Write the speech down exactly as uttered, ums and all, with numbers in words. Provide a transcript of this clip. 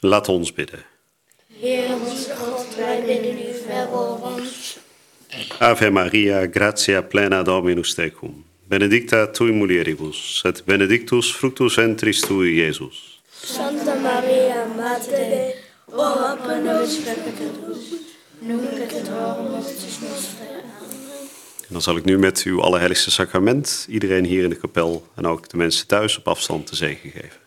Laat ons bidden. Heer onze God, wij bidden u, verhoor ons. Ave Maria, gratia plena Dominus tecum. Benedicta tui mulieribus, et benedictus fructus ventris tui, Iesus. Santa Maria, Mater Dei, ora pro nobis peccatoribus, nunc et in hora mortis nostre. Amen. En dan zal ik nu met uw allerheiligste sacrament iedereen hier in de kapel en ook de mensen thuis op afstand de zegen geven.